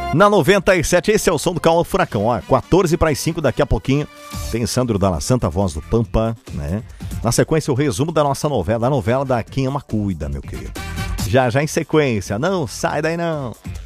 Na 97, esse é o som do Calma Furacão. Ó, 14 para as 5, daqui a pouquinho tem Sandro Dalla Santa, voz do Pampa, né? Na sequência, o resumo da nossa novela, da Quem Ama Cuida, meu querido. Já em sequência, não sai daí não.